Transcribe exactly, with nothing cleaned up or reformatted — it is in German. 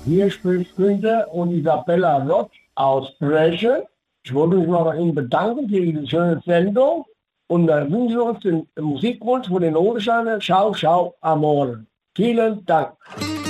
Hier spricht Günther und Isabella Rott aus Bresche. Ich wollte mich mal bei Ihnen bedanken für diese schöne Sendung und äh, wünsche uns den Musikwunsch von den Odensteiner Schau, Schau, Amore. Vielen Dank.